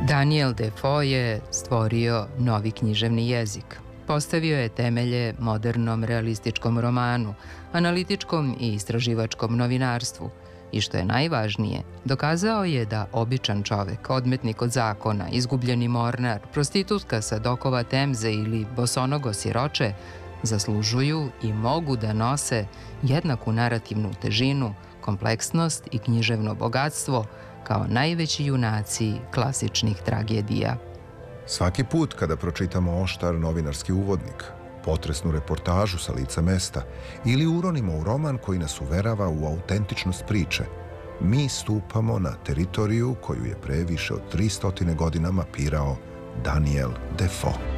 Daniel Defoe je stvorio novi književni jezik. Postavio je temelje modernom realističkom romanu, analitičkom i istraživačkom novinarstvu i, što je najvažnije, dokazao je da običan čovek, odmetnik od zakona, izgubljeni mornar, prostitutka sa dokova Temze ili bosonogo siroče zaslužuju i mogu da nose jednaku narativnu težinu, kompleksnost i književno bogatstvo kao najveći junaci klasičnih tragedija. Svaki put kada pročitamo oštar novinarski uvodnik, potresnu reportažu sa lica mesta ili uronimo u roman koji nas uverava u autentičnost priče, mi stupamo na teritoriju koju je pre više od 300 godina mapirao Daniel Defoe.